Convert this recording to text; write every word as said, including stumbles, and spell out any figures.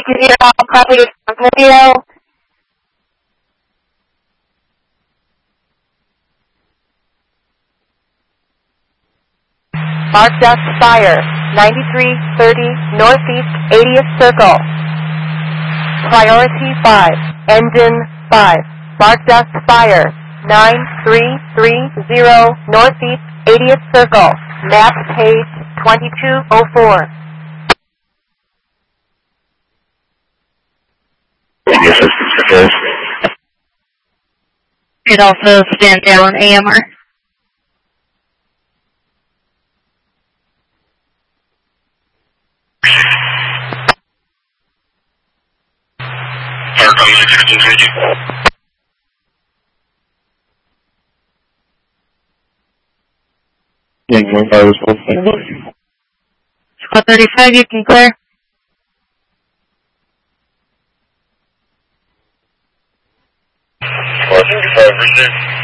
zero, copy video. Mark Dusk Fire, ninety-three thirty Northeast eightieth Circle. Priority five, Engine five. Mark Dusk Fire, nine three three zero Northeast eightieth Circle. Map page twenty-two oh four. It also stand down A M R. Squad thirty-five, you can clear. Squad thirty-five, receive.